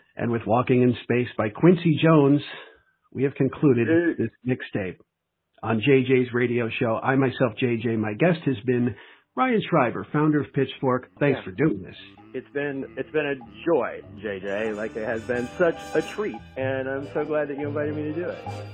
And with Walking in Space by Quincy Jones, we have concluded this mixtape on JJ's radio show. I myself, JJ, my guest has been Ryan Schreiber, founder of Pitchfork. Thanks for doing this. It's been a joy, JJ. Like, it has been such a treat, and I'm so glad that you invited me to do it.